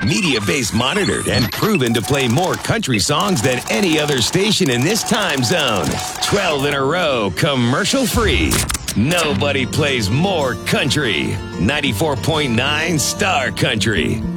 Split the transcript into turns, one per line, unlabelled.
Media Base monitored and proven to play more country songs than any other station in this time zone. 12 in a row, commercial free. Nobody plays more country. 94.9 Star Country.